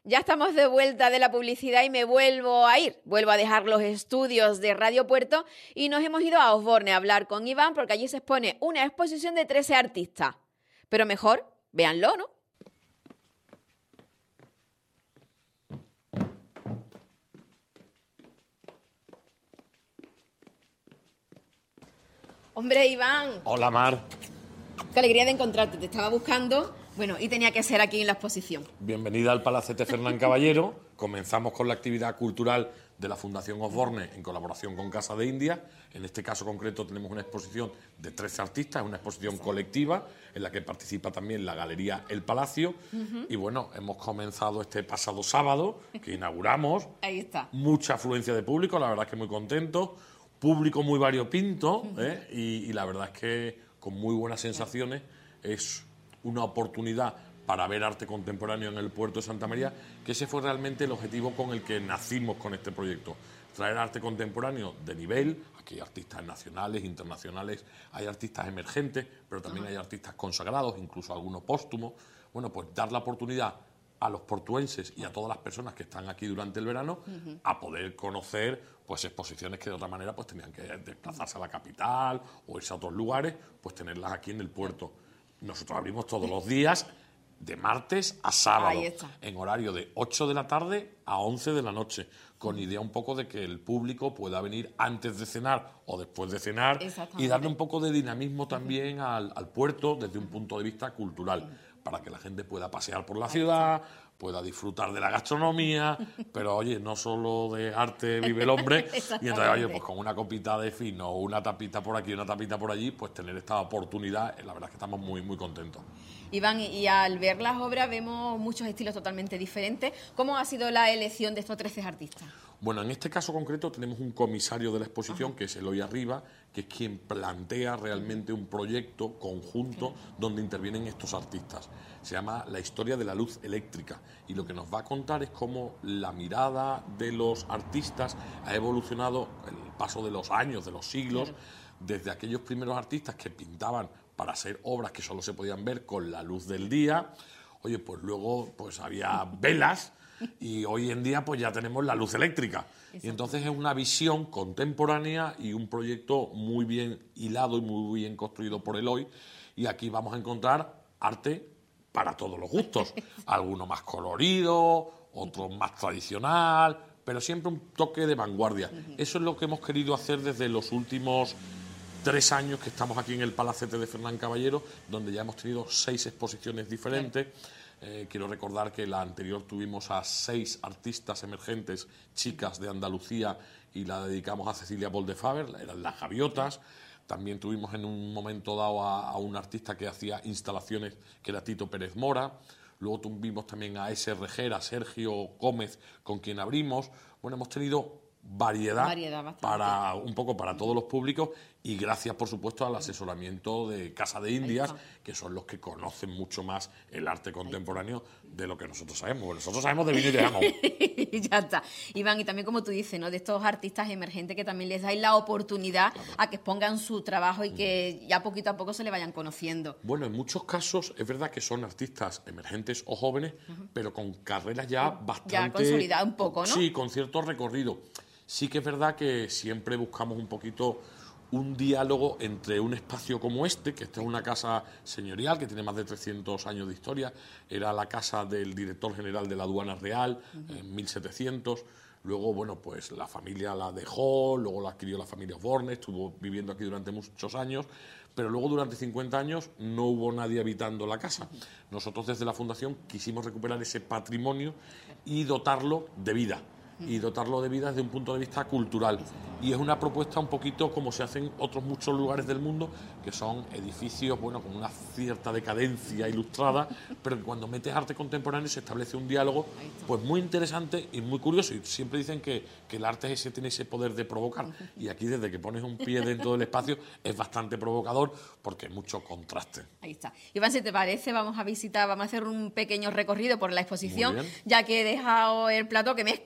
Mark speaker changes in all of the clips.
Speaker 1: Ya estamos de vuelta de la publicidad y me vuelvo a ir. Vuelvo a dejar los estudios de Radio Puerto y nos hemos ido a Osborne a hablar con Iván porque allí se expone una exposición de 13 artistas. Pero mejor, véanlo, ¿no? Hombre, Iván.
Speaker 2: Hola, Mar.
Speaker 1: Qué alegría de encontrarte. Te estaba buscando, bueno, y tenía que ser aquí en la exposición.
Speaker 2: Bienvenida al Palacete Fernán Caballero. Comenzamos con la actividad cultural de la Fundación Osborne en colaboración con Casa de India. En este caso concreto tenemos una exposición de 13 artistas, una exposición colectiva en la que participa también la Galería El Palacio. Y bueno, hemos comenzado este pasado sábado, que inauguramos.
Speaker 1: Ahí está.
Speaker 2: Mucha afluencia de público, la verdad es que muy contento. Público muy variopinto, y la verdad es que con muy buenas sensaciones. Es una oportunidad para ver arte contemporáneo en el puerto de Santa María, que ese fue realmente el objetivo con el que nacimos con este proyecto. Traer arte contemporáneo de nivel. Aquí hay artistas nacionales, internacionales, hay artistas emergentes, pero también hay artistas consagrados, incluso algunos póstumos. Bueno, pues dar la oportunidad a los portuenses y a todas las personas que están aquí durante el verano a poder conocer pues exposiciones que de otra manera pues tenían que desplazarse a la capital o irse a otros lugares, pues tenerlas aquí en el puerto. Nosotros abrimos todos los días de martes a sábado, en horario de 8 de la tarde a 11 de la noche, con idea un poco de que el público pueda venir antes de cenar o después de cenar y darle un poco de dinamismo también al puerto desde un punto de vista cultural, para que la gente pueda pasear por la ciudad, pueda disfrutar de la gastronomía, pero oye, no solo de arte vive el hombre, y entonces, oye, pues con una copita de vino, una tapita por aquí, una tapita por allí, pues tener esta oportunidad, la verdad es que estamos muy, muy contentos.
Speaker 1: Iván, y al ver las obras vemos muchos estilos totalmente diferentes. ¿Cómo ha sido la elección de estos 13 artistas?
Speaker 2: Bueno, en este caso concreto tenemos un comisario de la exposición, que es Eloy Arriba, que es quien plantea realmente un proyecto conjunto donde intervienen estos artistas. Se llama La historia de la luz eléctrica, y lo que nos va a contar es cómo la mirada de los artistas ha evolucionado el paso de los años, de los siglos, desde aquellos primeros artistas que pintaban para hacer obras que solo se podían ver con la luz del día. Oye, pues luego pues había velas, y hoy en día pues ya tenemos la luz eléctrica. Y entonces es una visión contemporánea y un proyecto muy bien hilado y muy bien construido por Eloy. Y aquí vamos a encontrar arte para todos los gustos. Alguno más colorido, otro más tradicional, pero siempre un toque de vanguardia. Eso es lo que hemos querido hacer desde los últimos 3 años que estamos aquí en el Palacete de Fernán Caballero, donde ya hemos tenido 6 exposiciones diferentes. Quiero recordar que la anterior tuvimos a 6 artistas emergentes, chicas de Andalucía, y la dedicamos a Cecilia Boldefaber, eran las Gaviotas. También tuvimos en un momento dado a un artista que hacía instalaciones, que era Tito Pérez Mora. Luego tuvimos también a S.R.G., a Sergio Gómez, con quien abrimos. Bueno, hemos tenido variedad para un poco para todos los públicos, y gracias por supuesto al asesoramiento de Casa de Indias, que son los que conocen mucho más el arte contemporáneo de lo que nosotros sabemos. Bueno, nosotros sabemos de vino y de jamón.
Speaker 1: Ya está. Iván, y también como tú dices, ¿no?, de estos artistas emergentes que también les dais la oportunidad a que expongan su trabajo y que ya poquito a poco se le vayan conociendo.
Speaker 2: Bueno, en muchos casos es verdad que son artistas emergentes o jóvenes, pero con carreras ya bastante...
Speaker 1: Ya consolidadas un poco, ¿no?
Speaker 2: Sí, con cierto recorrido. Sí que es verdad que siempre buscamos un poquito un diálogo entre un espacio como este, que esta es una casa señorial que tiene más de 300 años de historia, era la casa del director general de la Aduana Real en 1700, luego, bueno, pues la familia la dejó, luego la adquirió la familia Osborne, estuvo viviendo aquí durante muchos años, pero luego durante 50 años no hubo nadie habitando la casa. Nosotros desde la Fundación quisimos recuperar ese patrimonio y dotarlo de vida. Y dotarlo de vida desde un punto de vista cultural. Y es una propuesta un poquito como se hace en otros muchos lugares del mundo, que son edificios, bueno, con una cierta decadencia ilustrada, pero que cuando metes arte contemporáneo se establece un diálogo pues muy interesante y muy curioso. Y siempre dicen que el arte tiene ese poder de provocar. Y aquí, desde que pones un pie dentro del espacio, es bastante provocador porque hay mucho contraste.
Speaker 1: Ahí está. Iván, si te parece, vamos a hacer un pequeño recorrido por la exposición, ya que he dejado el plató, que me he escapado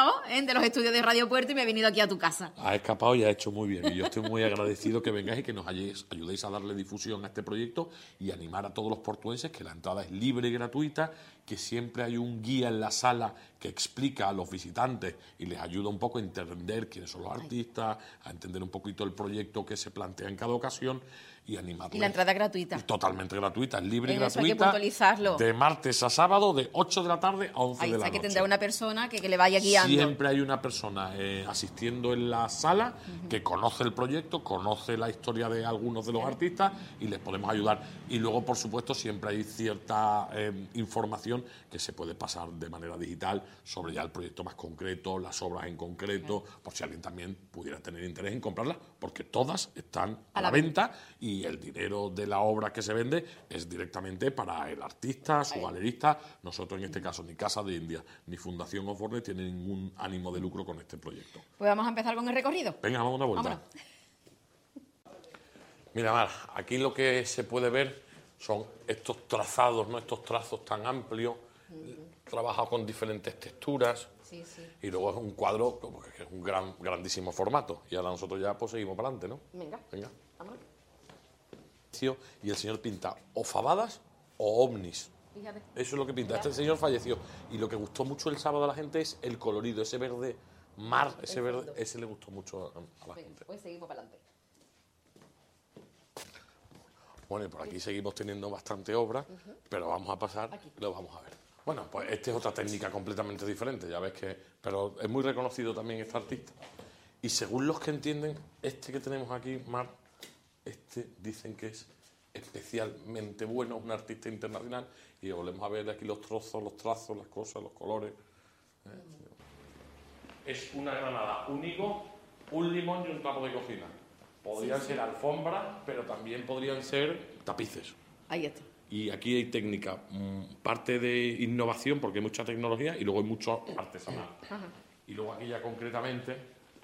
Speaker 1: escapado de los estudios de Radio Puerto y me he venido aquí a tu casa.
Speaker 2: Ha escapado y ha hecho muy bien. Y yo estoy muy agradecido que vengáis y que nos ayudéis a darle difusión a este proyecto y animar a todos los portuenses que la entrada es libre y gratuita, que siempre hay un guía en la sala que explica a los visitantes y les ayuda un poco a entender quiénes son los artistas, a entender un poquito el proyecto que se plantea en cada ocasión y animarles.
Speaker 1: Y la entrada es gratuita.
Speaker 2: Totalmente gratuita, es libre y gratuita.
Speaker 1: Eso hay que puntualizarlo.
Speaker 2: De martes a sábado, de 8 de la tarde a 11 de la noche.
Speaker 1: Que tendrá una persona que le vaya guiando.
Speaker 2: Siempre hay una persona asistiendo en la sala que conoce el proyecto, conoce la historia de algunos de los artistas y les podemos ayudar. Y luego, por supuesto, siempre hay cierta información que se puede pasar de manera digital sobre ya el proyecto más concreto, las obras en concreto, por si alguien también pudiera tener interés en comprarlas, porque todas están a la venta y el dinero de la obra que se vende es directamente para el artista, su galerista. Nosotros, en este caso, ni Casa de India ni Fundación Osborne tienen ningún ánimo de lucro con este proyecto.
Speaker 1: Pues vamos a empezar con el recorrido.
Speaker 2: Venga, vamos a una vuelta. Vámonos. Mira, Mar, aquí lo que se puede ver son estos trazados, ¿no? Estos trazos tan amplios, trabajados con diferentes texturas. Sí. Y luego es un cuadro que es un grandísimo formato. Y ahora nosotros ya pues seguimos para adelante, ¿no? Venga. Vámonos. Y el señor pinta o fabadas o ovnis. Fíjate. Eso es lo que pinta. Este señor falleció. Y lo que gustó mucho el sábado a la gente es el colorido, ese verde mar, ese verde, ese le gustó mucho a la gente.
Speaker 1: Pues seguimos para adelante.
Speaker 2: Bueno, y por aquí seguimos teniendo bastante obra, pero vamos a pasar y lo vamos a ver. Bueno, pues esta es otra técnica completamente diferente, ya ves que... Pero es muy reconocido también este artista. Y según los que entienden, este que tenemos aquí, Mar, dicen que es especialmente bueno, un artista internacional, y volvemos a ver aquí los trozos, los trazos, las cosas, los colores. Es una granada, un higo, un limón y un trapo de cocina. Podrían ser alfombras, pero también podrían ser tapices.
Speaker 1: Ahí está.
Speaker 2: Y aquí hay técnica, parte de innovación, porque hay mucha tecnología, y luego hay mucho artesanal. Y luego aquí ya concretamente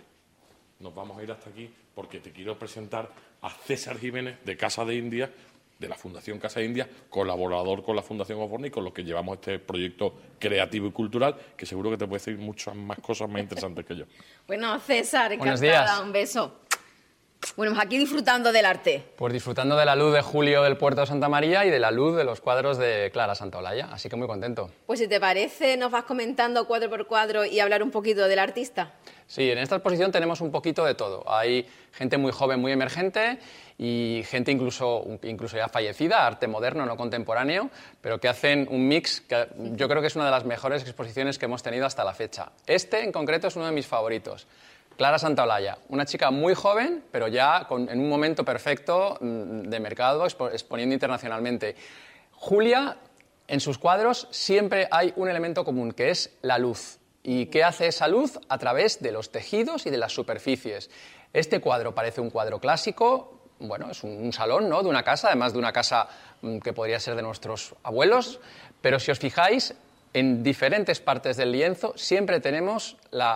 Speaker 2: nos vamos a ir hasta aquí, porque te quiero presentar a César Jiménez, de Casa de India, de la Fundación Casa de India, colaborador con la Fundación Osborne, y con los que llevamos este proyecto creativo y cultural, que seguro que te puede decir muchas más cosas más interesantes que yo.
Speaker 1: Bueno, César,
Speaker 3: buenos
Speaker 1: encantada,
Speaker 3: días.
Speaker 1: Un beso. Bueno, pues aquí disfrutando del arte.
Speaker 3: Pues disfrutando de la luz de Julio del Puerto de Santa María y de la luz de los cuadros de Clara Santaolalla, así que muy contento.
Speaker 1: Pues si te parece, nos vas comentando cuadro por cuadro y hablar un poquito del artista.
Speaker 3: Sí, en esta exposición tenemos un poquito de todo. Hay gente muy joven, muy emergente y gente incluso ya fallecida, arte moderno, no contemporáneo, pero que hacen un mix que yo creo que es una de las mejores exposiciones que hemos tenido hasta la fecha. Este en concreto es uno de mis favoritos. Clara Santaolalla, una chica muy joven, pero ya en un momento perfecto de mercado, exponiendo internacionalmente. Julia, en sus cuadros siempre hay un elemento común, que es la luz. ¿Y qué hace esa luz? A través de los tejidos y de las superficies. Este cuadro parece un cuadro clásico, bueno, es un salón, ¿no?, de una casa, además de una casa que podría ser de nuestros abuelos, pero si os fijáis, en diferentes partes del lienzo siempre tenemos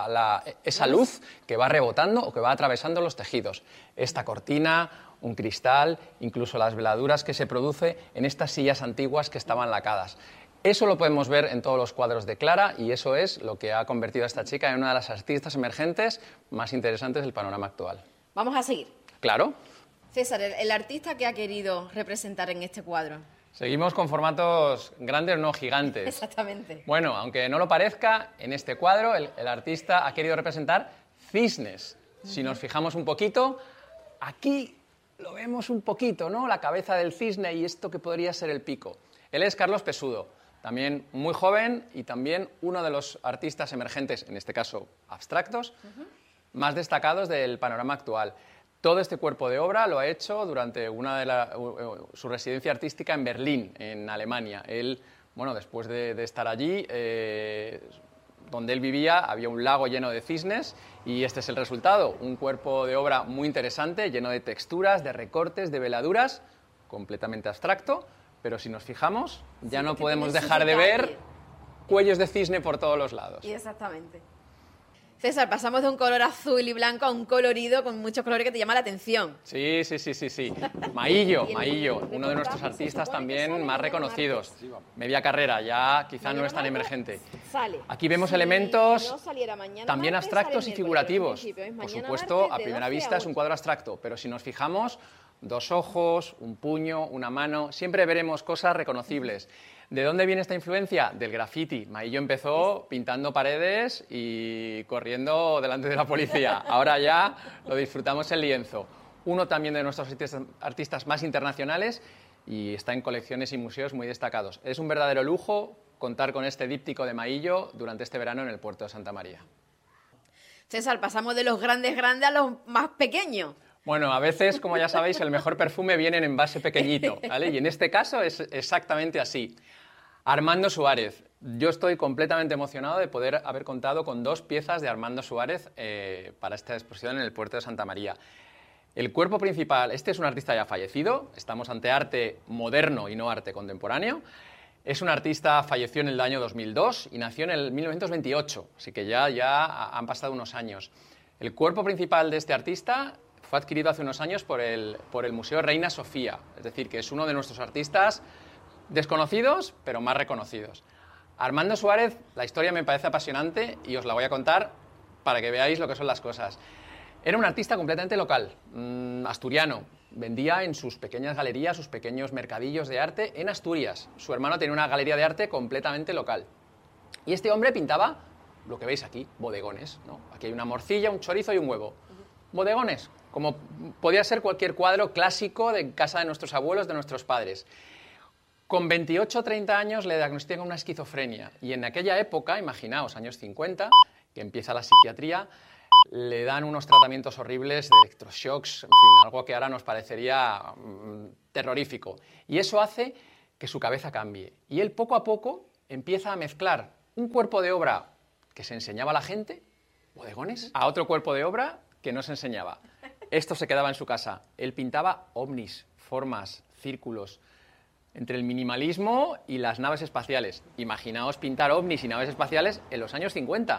Speaker 3: esa luz que va rebotando o que va atravesando los tejidos. Esta cortina, un cristal, incluso las veladuras que se produce en estas sillas antiguas que estaban lacadas. Eso lo podemos ver en todos los cuadros de Clara y eso es lo que ha convertido a esta chica en una de las artistas emergentes más interesantes del panorama actual.
Speaker 1: Vamos a seguir.
Speaker 3: Claro.
Speaker 1: César, el artista que ha querido representar en este cuadro.
Speaker 3: Seguimos con formatos grandes, no gigantes.
Speaker 1: Exactamente.
Speaker 3: Bueno, aunque no lo parezca, en este cuadro el artista ha querido representar cisnes. Si nos fijamos un poquito, aquí lo vemos un poquito, ¿no? La cabeza del cisne y esto que podría ser el pico. Él es Carlos Pesudo, también muy joven y también uno de los artistas emergentes, en este caso abstractos, más destacados del panorama actual. Todo este cuerpo de obra lo ha hecho durante su residencia artística en Berlín, en Alemania. Él, bueno, después de estar allí, donde él vivía, había un lago lleno de cisnes y este es el resultado. Un cuerpo de obra muy interesante, lleno de texturas, de recortes, de veladuras, completamente abstracto, pero si nos fijamos, ya no podemos dejar de ver cuellos de cisne por todos los lados.
Speaker 1: Y exactamente. César, pasamos de un color azul y blanco a un colorido con muchos colores que te llama la atención.
Speaker 3: Sí. Maillo, uno de nuestros artistas también más reconocidos. Media carrera, ya quizá no es tan emergente.
Speaker 1: Sale.
Speaker 3: Aquí vemos elementos también abstractos y figurativos. Por supuesto, a primera vista es un cuadro abstracto, pero si nos fijamos, 2 ojos, un puño, una mano, siempre veremos cosas reconocibles. ¿De dónde viene esta influencia? Del graffiti. Maillo empezó pintando paredes y corriendo delante de la policía. Ahora ya lo disfrutamos en lienzo. Uno también de nuestros artistas más internacionales y está en colecciones y museos muy destacados. Es un verdadero lujo contar con este díptico de Maillo durante este verano en el puerto de Santa María.
Speaker 1: César, pasamos de los grandes a los más pequeños.
Speaker 3: Bueno, a veces, como ya sabéis, el mejor perfume viene en envase pequeñito, ¿vale? Y en este caso es exactamente así. Armando Suárez. Yo estoy completamente emocionado de poder haber contado con 2 piezas de Armando Suárez para esta exposición en el puerto de Santa María. El cuerpo principal, este es un artista ya fallecido, estamos ante arte moderno y no arte contemporáneo. Es un artista, falleció en el año 2002 y nació en el 1928, así que ya han pasado unos años. El cuerpo principal de este artista fue adquirido hace unos años por el Museo Reina Sofía, es decir, que es uno de nuestros artistas desconocidos, pero más reconocidos. Armando Suárez, la historia me parece apasionante y os la voy a contar para que veáis lo que son las cosas. Era un artista completamente local, asturiano. Vendía en sus pequeñas galerías, sus pequeños mercadillos de arte en Asturias. Su hermano tenía una galería de arte completamente local. Y este hombre pintaba lo que veis aquí, bodegones, ¿no? Aquí hay una morcilla, un chorizo y un huevo. Bodegones, como podía ser cualquier cuadro clásico de casa de nuestros abuelos, de nuestros padres. Con 28 o 30 años le diagnostican una esquizofrenia. Y en aquella época, imaginaos, años 50, que empieza la psiquiatría, le dan unos tratamientos horribles de electroshocks, en fin, algo que ahora nos parecería terrorífico. Y eso hace que su cabeza cambie. Y él poco a poco empieza a mezclar un cuerpo de obra que se enseñaba a la gente, bodegones, a otro cuerpo de obra que no se enseñaba. Esto se quedaba en su casa. Él pintaba ovnis, formas, círculos, entre el minimalismo y las naves espaciales. Imaginaos pintar ovnis y naves espaciales en los años 50.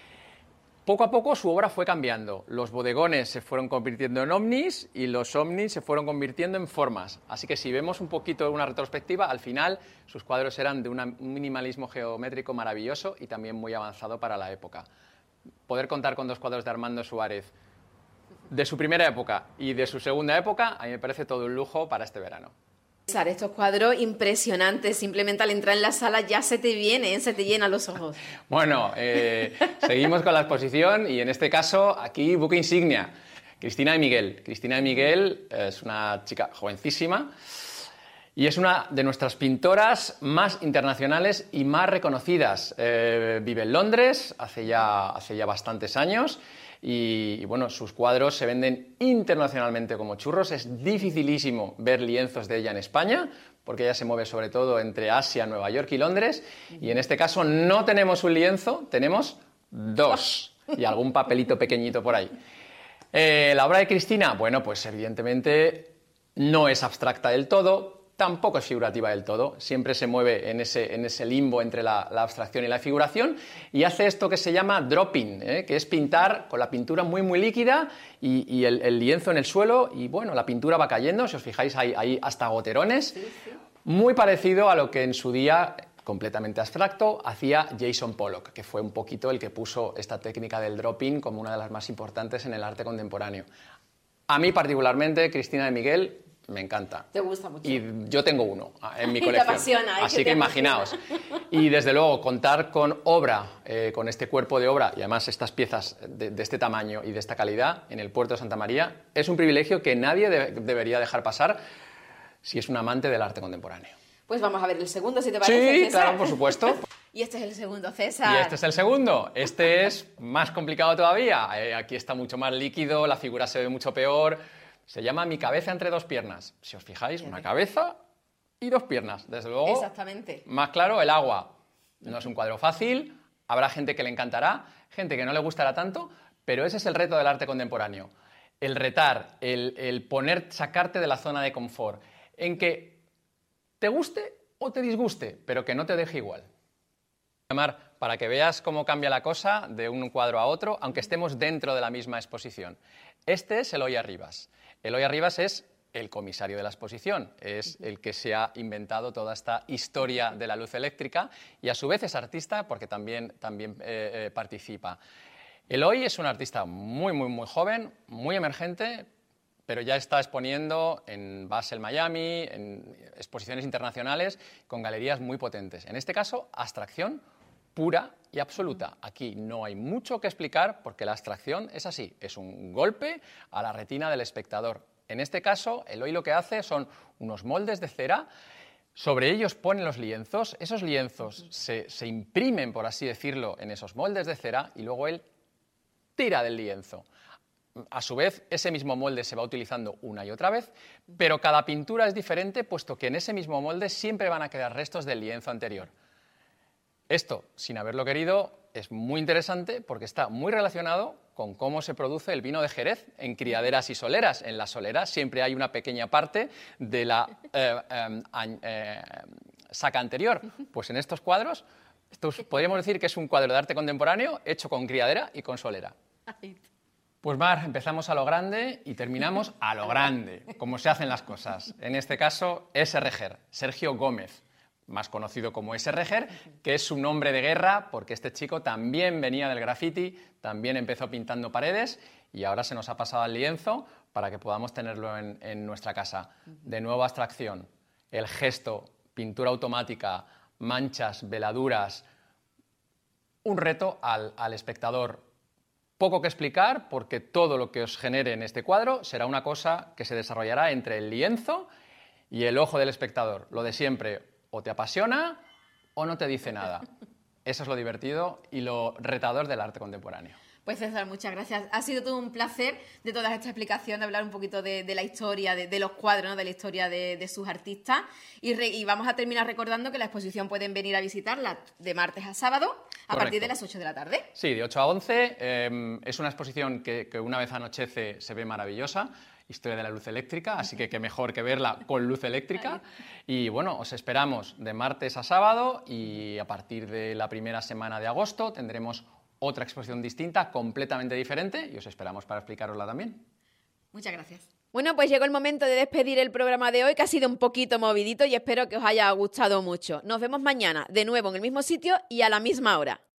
Speaker 3: Poco a poco su obra fue cambiando. Los bodegones se fueron convirtiendo en ovnis y los ovnis se fueron convirtiendo en formas. Así que si vemos un poquito una retrospectiva, al final sus cuadros eran de un minimalismo geométrico maravilloso y también muy avanzado para la época. Poder contar con 2 cuadros de Armando Suárez de su primera época y de su segunda época, a mí me parece todo un lujo para este verano.
Speaker 1: César, estos cuadros impresionantes, simplemente al entrar en la sala ya se te llenan los ojos.
Speaker 3: Bueno, seguimos con la exposición y en este caso aquí buque insignia, Cristina de Miguel. Cristina de Miguel es una chica jovencísima y es una de nuestras pintoras más internacionales y más reconocidas. Vive en Londres hace ya bastantes años. Y bueno, sus cuadros se venden internacionalmente como churros. Es dificilísimo ver lienzos de ella en España, porque ella se mueve sobre todo entre Asia, Nueva York y Londres. Y en este caso no tenemos un lienzo, tenemos 2 y algún papelito pequeñito por ahí. La obra de Cristina, bueno, pues evidentemente no es abstracta del todo, tampoco es figurativa del todo, siempre se mueve en ese limbo entre la abstracción y la figuración y hace esto que se llama dropping, que es pintar con la pintura muy muy líquida y el lienzo en el suelo y bueno, la pintura va cayendo, si os fijáis hay hasta goterones, sí. Muy parecido a lo que en su día, completamente abstracto, hacía Jason Pollock, que fue un poquito el que puso esta técnica del dropping como una de las más importantes en el arte contemporáneo. A mí particularmente, Cristina de Miguel, me encanta.
Speaker 1: Te gusta mucho.
Speaker 3: Y yo tengo uno en mi colección.
Speaker 1: Te apasiona.
Speaker 3: Así que imaginaos. Y desde luego, contar con obra, con este cuerpo de obra, y además estas piezas de este tamaño y de esta calidad en el puerto de Santa María, es un privilegio que nadie debería dejar pasar si es un amante del arte contemporáneo.
Speaker 1: Pues vamos a ver el segundo, si te parece,
Speaker 3: Sí,
Speaker 1: César.
Speaker 3: claro, por supuesto.
Speaker 1: Y este es el segundo, César.
Speaker 3: Y este es el segundo. Este es más complicado todavía. Aquí está mucho más líquido, la figura se ve mucho peor. Se llama Mi cabeza entre 2 piernas. Si os fijáis, una cabeza y 2 piernas. Desde luego,
Speaker 1: exactamente.
Speaker 3: Más claro, el agua. No es un cuadro fácil, habrá gente que le encantará, gente que no le gustará tanto, pero ese es el reto del arte contemporáneo. El retar, el sacarte de la zona de confort, en que te guste o te disguste, pero que no te deje igual. Para que veas cómo cambia la cosa de un cuadro a otro, aunque estemos dentro de la misma exposición. Este es Eloy Arribas. Eloy Arribas es el comisario de la exposición, es el que se ha inventado toda esta historia de la luz eléctrica y a su vez es artista porque también participa. Eloy es un artista muy joven, muy emergente, pero ya está exponiendo en Basel, Miami, en exposiciones internacionales con galerías muy potentes. En este caso, abstracción pura y absoluta. Aquí no hay mucho que explicar porque la abstracción es así, es un golpe a la retina del espectador. En este caso, Eloy lo que hace son unos moldes de cera, sobre ellos pone los lienzos, esos lienzos se imprimen, por así decirlo, en esos moldes de cera y luego él tira del lienzo. A su vez, ese mismo molde se va utilizando una y otra vez, pero cada pintura es diferente, puesto que en ese mismo molde siempre van a quedar restos del lienzo anterior. Esto, sin haberlo querido, es muy interesante porque está muy relacionado con cómo se produce el vino de Jerez en criaderas y soleras. En las soleras siempre hay una pequeña parte de la saca anterior. Pues en estos cuadros, podríamos decir que es un cuadro de arte contemporáneo hecho con criadera y con solera. Pues Mar, empezamos a lo grande y terminamos a lo grande, como se hacen las cosas. En este caso, S. Reger, Sergio Gómez, más conocido como S. Reger, que es su nombre de guerra porque este chico también venía del graffiti, también empezó pintando paredes y ahora se nos ha pasado al lienzo para que podamos tenerlo en nuestra casa. De nuevo abstracción, el gesto, pintura automática, manchas, veladuras, un reto al espectador. Poco que explicar porque todo lo que os genere en este cuadro será una cosa que se desarrollará entre el lienzo y el ojo del espectador. Lo de siempre, o te apasiona o no te dice nada. Eso es lo divertido y lo retador del arte contemporáneo.
Speaker 1: Pues César, muchas gracias. Ha sido todo un placer de toda esta explicación, de hablar un poquito de la historia, de los cuadros, ¿no? De la historia de sus artistas. Y vamos a terminar recordando que la exposición pueden venir a visitarla de martes a sábado a
Speaker 3: Correcto.
Speaker 1: partir de las 8 de la tarde.
Speaker 3: Sí, de 8 a 11. Es una exposición que una vez anochece se ve maravillosa. Historia de la luz eléctrica, así que qué mejor que verla con luz eléctrica. Y bueno, os esperamos de martes a sábado y a partir de la primera semana de agosto tendremos otra exposición distinta, completamente diferente, y os esperamos para explicarosla también.
Speaker 1: Muchas gracias. Bueno, pues llegó el momento de despedir el programa de hoy, que ha sido un poquito movidito y espero que os haya gustado mucho. Nos vemos mañana, de nuevo en el mismo sitio y a la misma hora.